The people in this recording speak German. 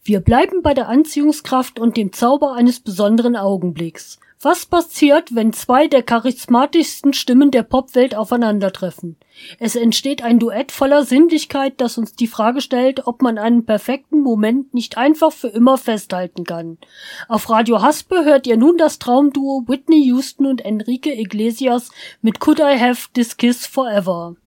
Wir bleiben bei der Anziehungskraft und dem Zauber eines besonderen Augenblicks. Was passiert, wenn zwei der charismatischsten Stimmen der Popwelt aufeinandertreffen? Es entsteht ein Duett voller Sinnlichkeit, das uns die Frage stellt, ob man einen perfekten Moment nicht einfach für immer festhalten kann. Auf Radio Haspe hört ihr nun das Traumduo Whitney Houston und Enrique Iglesias mit Could I Have This Kiss Forever.